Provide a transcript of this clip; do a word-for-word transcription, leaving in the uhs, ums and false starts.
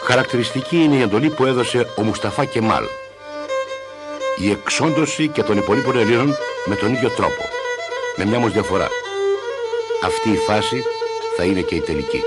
Χαρακτηριστική είναι η εντολή που έδωσε ο Μουσταφά Κεμάλ. Η εξόντωση και των υπολείπων Ελλήνων με τον ίδιο τρόπο. Με μια όμως διαφορά. Αυτή η φάση θα είναι και η τελική.